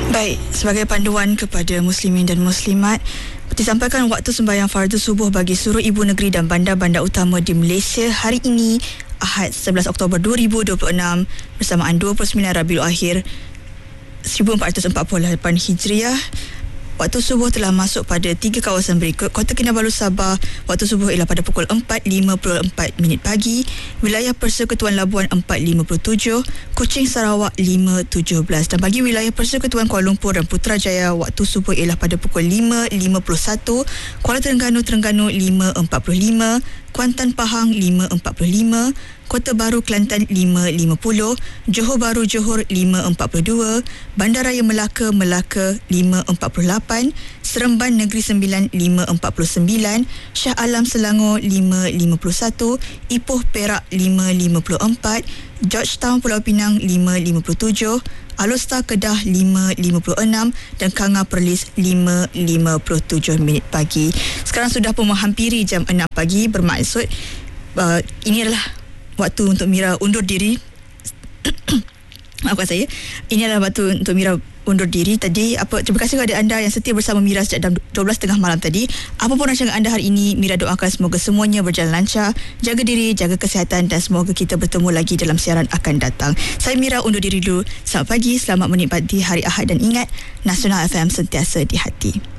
Baik, sebagai panduan kepada muslimin dan muslimat, disampaikan waktu sembahyang fardu subuh bagi seluruh ibu negeri dan bandar-bandar utama di Malaysia hari ini, Ahad 11 Oktober 2026 bersamaan 29 Rabiul Akhir 1448 Hijriah. Waktu subuh telah masuk pada 3 kawasan berikut. Kota Kinabalu Sabah, waktu subuh ialah pada pukul 4.54 pagi. Wilayah Persekutuan Labuan 4.57, Kuching Sarawak 5.17. Dan bagi wilayah Persekutuan Kuala Lumpur dan Putrajaya, waktu subuh ialah pada pukul 5.51, Kuala Terengganu 5.45, Kuantan Pahang 5.45, Kota Baru Kelantan 5.50, Johor Bahru Johor 5.42, Bandaraya Melaka 5.48, Seremban Negeri Sembilan 5.49, Shah Alam Selangor 5.51, Ipoh Perak 5.54, Georgetown Pulau Pinang 5.57, Alor Kedah 5.56 dan Kanga Perlis 5.57 pagi. Sekarang sudah pun menghampiri jam 6 pagi, bermaksud ini adalah waktu untuk Mira undur diri. Maafkan saya. Ini adalah waktu untuk Mira undur diri tadi. Terima kasih kepada anda yang setia bersama Mira sejak jam 12.30 malam tadi. Apapun rancangan anda hari ini, Mira doakan semoga semuanya berjalan lancar. Jaga diri, jaga kesihatan dan semoga kita bertemu lagi dalam siaran akan datang. Saya Mira undur diri dulu. Selamat pagi, selamat menikmati hari Ahad dan ingat, Nasional FM sentiasa di hati.